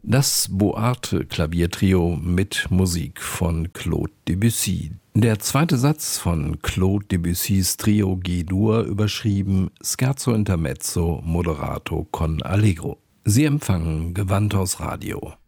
Das Boarte-Klaviertrio mit Musik von Claude Debussy. Der zweite Satz von Claude Debussys Trio G-Dur überschrieben Scherzo intermezzo moderato con allegro. Sie empfangen Gewandhaus Radio.